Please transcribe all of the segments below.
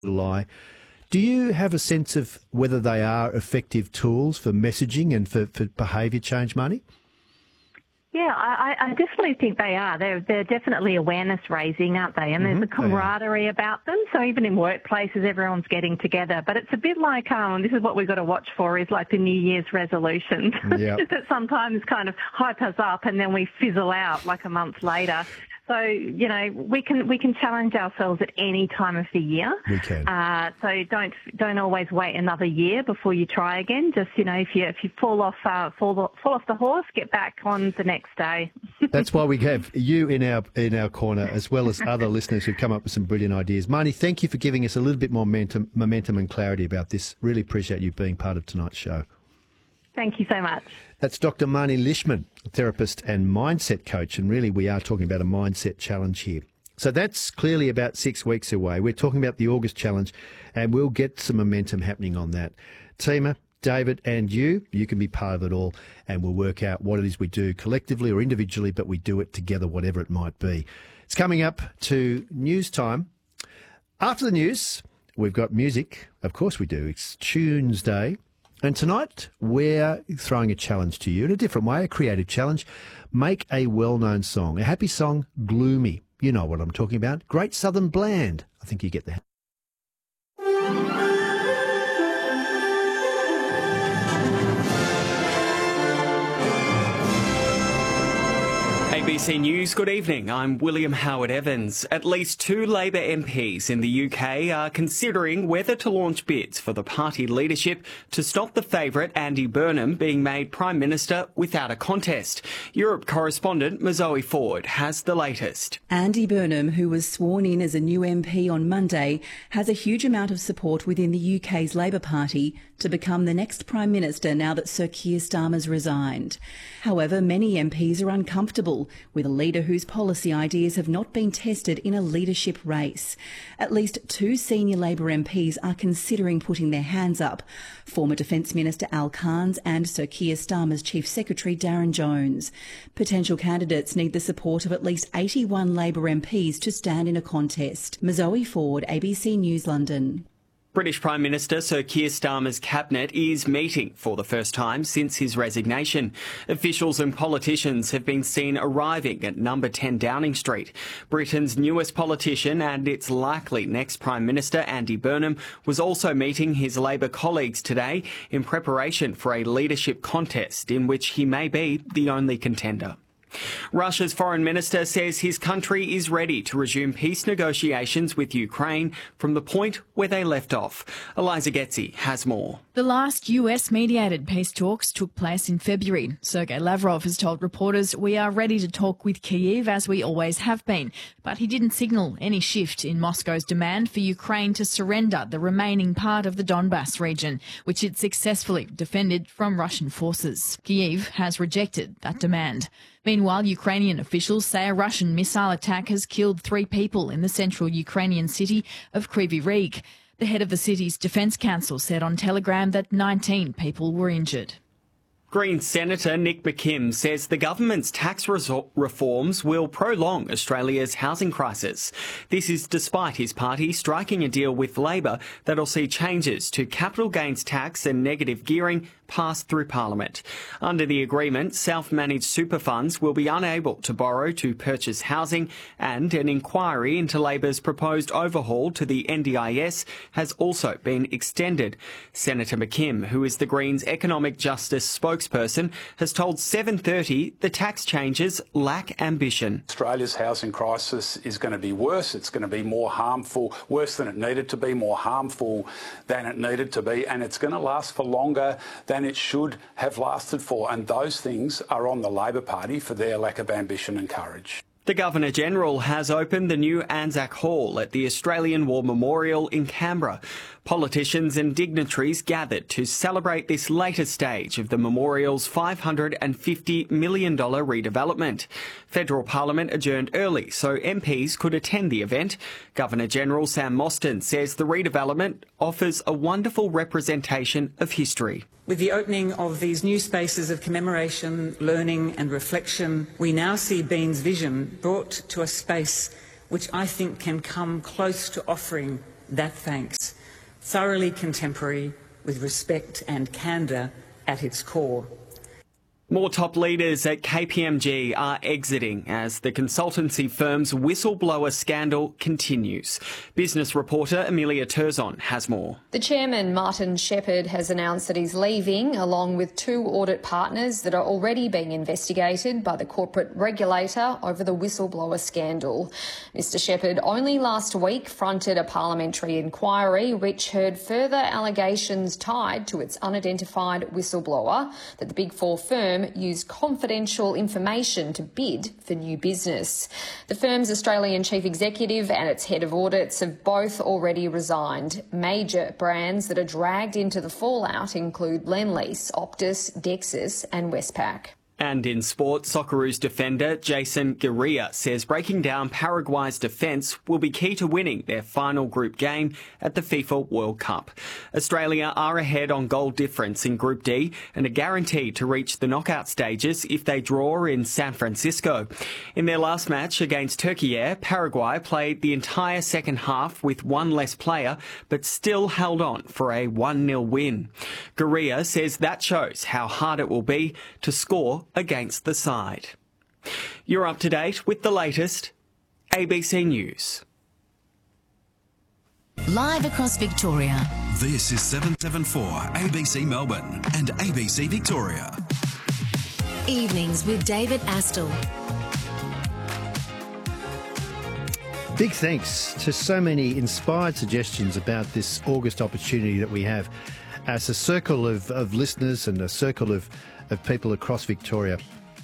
lie. Do you have a sense of whether they are effective tools for messaging and for behaviour change, Marnie? Yeah, I definitely think they are. They're definitely awareness raising, aren't they? And there's a camaraderie about them. So even in workplaces, everyone's getting together. But it's a bit like, this is what we've got to watch for, is like the New Year's resolutions that sometimes kind of hype us up and then we fizzle out like a month later. So, you know, we can challenge ourselves at any time of the year. We can. So don't always wait another year before you try again. Just, you know, if you fall off the horse, get back on the next day. That's why we have you in our corner, as well as other listeners who've come up with some brilliant ideas. Marnie, thank you for giving us a little bit more momentum and clarity about this. Really appreciate you being part of tonight's show. Thank you so much. That's Dr. Marnie Lishman, therapist and mindset coach, and really we are talking about a mindset challenge here. So that's clearly about 6 weeks away. We're talking about the August challenge, and we'll get some momentum happening on that. Tima, David and you can be part of it all, and we'll work out what it is we do collectively or individually, but we do it together, whatever it might be. It's coming up to news time. After the news, we've got music. Of course we do. It's Tuesday. And tonight, we're throwing a challenge to you in a different way, a creative challenge. Make a well-known song, a happy song, gloomy. You know what I'm talking about. Great Southern Bland. I think you get that. ABC News, good evening. I'm William Howard Evans. At least 2 Labor MPs in the UK are considering whether to launch bids for the party leadership to stop the favourite Andy Burnham being made Prime Minister without a contest. Europe correspondent Mazoe Ford has the latest. Andy Burnham, who was sworn in as a new MP on Monday, has a huge amount of support within the UK's Labor Party to become the next Prime Minister now that Sir Keir Starmer's resigned. However, many MPs are uncomfortable with a leader whose policy ideas have not been tested in a leadership race. At least 2 senior Labor MPs are considering putting their hands up. Former Defence Minister Al Cairns and Sir Keir Starmer's Chief Secretary Darren Jones. Potential candidates need the support of at least 81 Labor MPs to stand in a contest. Mazoe Ford, ABC News, London. British Prime Minister Sir Keir Starmer's cabinet is meeting for the first time since his resignation. Officials and politicians have been seen arriving at number 10 Downing Street. Britain's newest politician and its likely next Prime Minister, Andy Burnham, was also meeting his Labor colleagues today in preparation for a leadership contest in which he may be the only contender. Russia's foreign minister says his country is ready to resume peace negotiations with Ukraine from the point where they left off. Eliza Getzi has more. The last US-mediated peace talks took place in February. Sergei Lavrov has told reporters, "We are ready to talk with Kyiv as we always have been." But he didn't signal any shift in Moscow's demand for Ukraine to surrender the remaining part of the Donbas region, which it successfully defended from Russian forces. Kyiv has rejected that demand. Meanwhile, Ukrainian officials say a Russian missile attack has killed 3 people in the central Ukrainian city of Kryvyi Rih. The head of the city's Defence Council said on Telegram that 19 people were injured. Greens Senator Nick McKim says the government's tax reforms will prolong Australia's housing crisis. This is despite his party striking a deal with Labor that'll see changes to capital gains tax and negative gearing passed through Parliament. Under the agreement, self-managed super funds will be unable to borrow to purchase housing, and an inquiry into Labor's proposed overhaul to the NDIS has also been extended. Senator McKim, who is the Greens Economic Justice spokesperson, has told 7:30 the tax changes lack ambition. Australia's housing crisis is going to be worse. It's going to be more harmful, worse than it needed to be, more harmful than it needed to be, and it's going to last for longer than it should have lasted for. And those things are on the Labor Party for their lack of ambition and courage. The Governor-General has opened the new Anzac Hall at the Australian War Memorial in Canberra. Politicians and dignitaries gathered to celebrate this latest stage of the memorial's $550 million redevelopment. Federal Parliament adjourned early so MPs could attend the event. Governor-General Sam Mostyn says the redevelopment offers a wonderful representation of history. With the opening of these new spaces of commemoration, learning and reflection, we now see Bean's vision brought to a space which I think can come close to offering that thanks, thoroughly contemporary with respect and candour at its core. More top leaders at KPMG are exiting as the consultancy firm's whistleblower scandal continues. Business reporter Amelia Terzon has more. The chairman, Martin Shepherd, has announced that he's leaving, along with 2 audit partners that are already being investigated by the corporate regulator over the whistleblower scandal. Mr Shepherd only last week fronted a parliamentary inquiry which heard further allegations tied to its unidentified whistleblower that the Big Four firm used confidential information to bid for new business. The firm's Australian chief executive and its head of audits have both already resigned. Major brands that are dragged into the fallout include Lendlease, Optus, Dexus and Westpac. And in sport, Socceroos defender Jason Gurria says breaking down Paraguay's defence will be key to winning their final group game at the FIFA World Cup. Australia are ahead on goal difference in Group D and are guaranteed to reach the knockout stages if they draw in San Francisco. In their last match against Turkey, Paraguay played the entire second half with one less player but still held on for a 1-0 win. Gurria says that shows how hard it will be to score against the side. You're up to date with the latest ABC News. Live across Victoria. This is 774 ABC Melbourne and ABC Victoria. Evenings with David Astle. Big thanks to so many inspired suggestions about this August opportunity that we have as a circle of listeners and a circle of people across Victoria.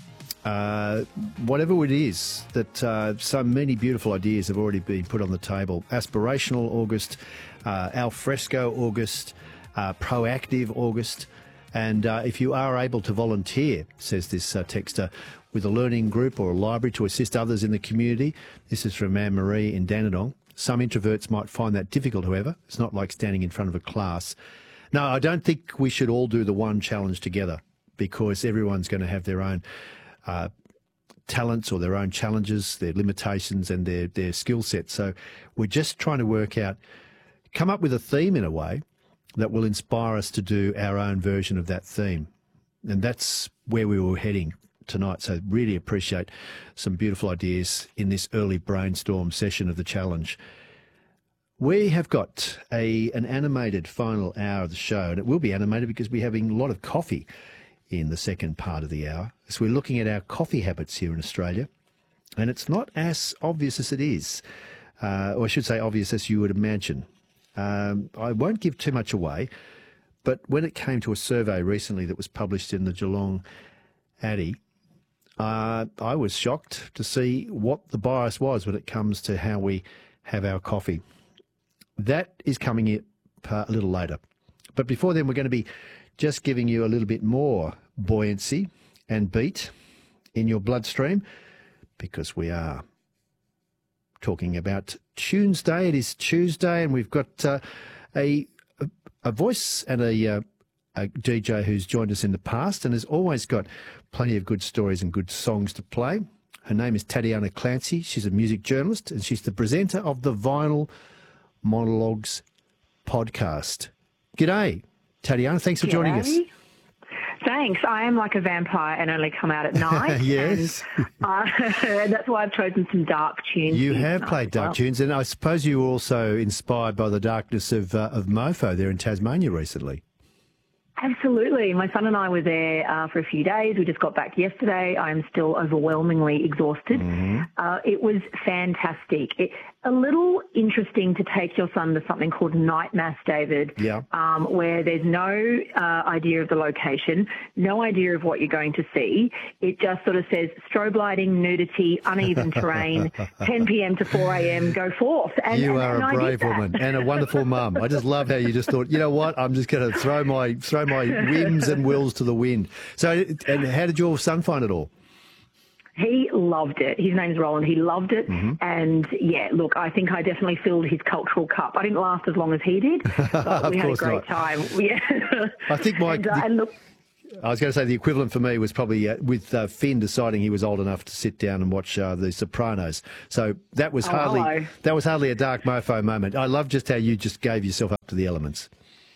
Whatever it is, that so many beautiful ideas have already been put on the table. Aspirational August, al fresco August, proactive August. And if you are able to volunteer, says this texter, with a learning group or a library to assist others in the community. This is from Anne-Marie in Dandenong. Some introverts might find that difficult, however. It's not like standing in front of a class. No, I don't think we should all do the one challenge together, because everyone's going to have their own talents or their own challenges, their limitations and their skill set. So we're just trying to work out, come up with a theme in a way that will inspire us to do our own version of that theme. And that's where we were heading tonight. So really appreciate some beautiful ideas in this early brainstorm session of the challenge. We have got an animated final hour of the show, and it will be animated because we're having a lot of coffee in the second part of the hour. So we're looking at our coffee habits here in Australia, and it's not as obvious as it is, or I should say obvious as you would imagine. I won't give too much away, but when it came to a survey recently that was published in the Geelong Addy, I was shocked to see what the bias was when it comes to how we have our coffee. That is coming in a little later. But before then, we're going to be just giving you a little bit more buoyancy and beat in your bloodstream, because we are talking about Tuesday. It is Tuesday, and we've got a voice and a DJ who's joined us in the past and has always got plenty of good stories and good songs to play. Her name is Tatiana Clancy. She's a music journalist, and she's the presenter of the Vinyl Monologues podcast. G'day, Tatiana. Thanks for joining us. Thanks. I am like a vampire and only come out at night. Yes. And, that's why I've chosen some dark tunes. You have played dark tunes, and I suppose you were also inspired by the darkness of Mofo there in Tasmania recently. Absolutely. My son and I were there for a few days. We just got back yesterday. I am still overwhelmingly exhausted. Mm-hmm. It was fantastic. A little interesting to take your son to something called Night Mass, David, where there's no idea of the location, no idea of what you're going to see. It just sort of says strobe lighting, nudity, uneven terrain, 10 p.m. to 4 a.m., go forth. And, you are a brave woman and a wonderful mum. I just love how you just thought, you know what, I'm just going to throw my whims and wills to the wind. So, and how did your son find it all? He loved it. His name's Roland. He loved it. Mm-hmm. And, yeah, look, I think I definitely filled his cultural cup. I didn't last as long as he did, but we had a great time. Yeah. I think I was going to say the equivalent for me was probably with Finn deciding he was old enough to sit down and watch The Sopranos. So that was hardly a dark mofo moment. I love just how you just gave yourself up to the elements.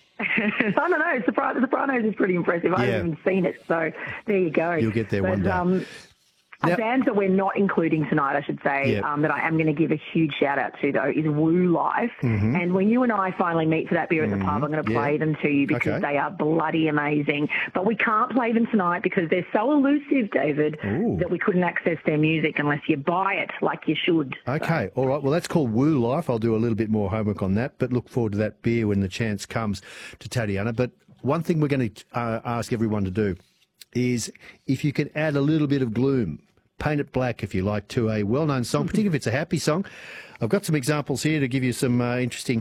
I don't know. The Sopranos is pretty impressive. I haven't even seen it, so there you go. You'll get there one day. A band that we're not including tonight, I should say, that I am going to give a huge shout out to, though, is Woo Life. Mm-hmm. And when you and I finally meet for that beer at the pub, I'm going to play them to you because they are bloody amazing. But we can't play them tonight because they're so elusive, David, that we couldn't access their music unless you buy it like you should. Okay, all right. Well, that's called Woo Life. I'll do a little bit more homework on that, but look forward to that beer when the chance comes to Tatiana. But one thing we're going to ask everyone to do is if you can add a little bit of gloom, paint it black, if you like, to a well-known song, particularly if it's a happy song. I've got some examples here to give you some interesting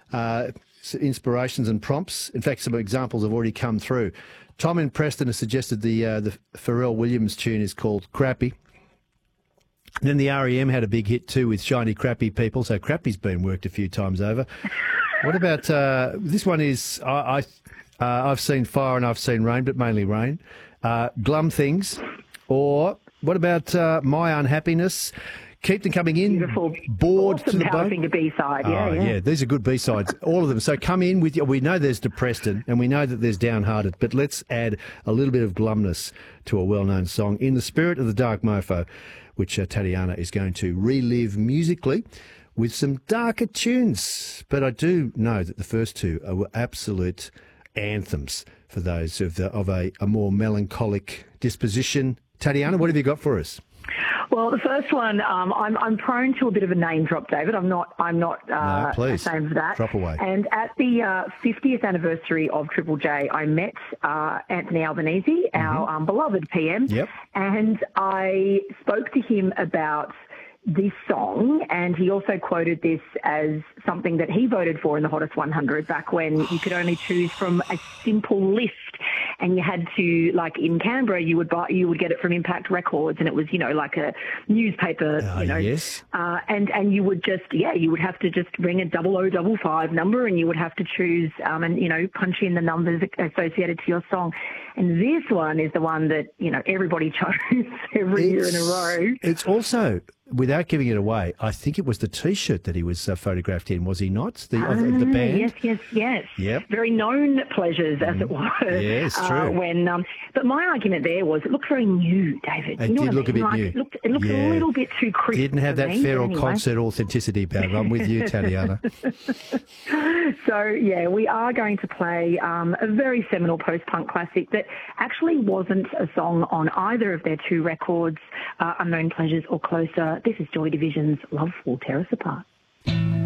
inspirations and prompts. In fact, some examples have already come through. Tom in Preston has suggested the Pharrell Williams tune is called Crappy. And then the R.E.M. had a big hit too with Shiny Crappy People, so Crappy's been worked a few times over. What about this one is, I've seen Fire and I've seen Rain, but mainly Rain. Glum Things, or... What about My Unhappiness? Keep them coming in. Beautiful. Bored awesome to the bone. Powderfinger B-side. Yeah, these are good B-sides, all of them. So come in with, we know there's Depressed and we know that there's Downhearted, but let's add a little bit of glumness to a well-known song in the spirit of the Dark Mofo, which Tatiana is going to relive musically with some darker tunes. But I do know that the first two are absolute anthems for those of a more melancholic disposition. Tatiana, what have you got for us? Well, the first one, I'm prone to a bit of a name drop, David. I'm not ashamed of that. Drop away. And at the 50th anniversary of Triple J, I met Anthony Albanese, our beloved PM, and I spoke to him about this song, and he also quoted this as something that he voted for in the Hottest 100 back when you could only choose from a simple list, and you had to, like in Canberra, you would get it from Impact Records, and it was, like a newspaper, Yes. And you would just, you would have to just ring a 0055 number, and you would have to choose, and punch in the numbers associated to your song. And this one is the one that, everybody chose every year in a row. It's also, without giving it away, I think it was the T-shirt that he was photographed in, was he not? The band? Yes. Yep. Very known pleasures, as it was. Yes, true. But my argument there was it looked very new, David. It did look a bit new. It looked a little bit too crisp. Didn't have that feral concert authenticity about it. I'm with you, Tatiana. So, we are going to play a very seminal post-punk classic that actually wasn't a song on either of their two records, Unknown Pleasures or Closer. This is Joy Division's Love Will Tear Us Apart.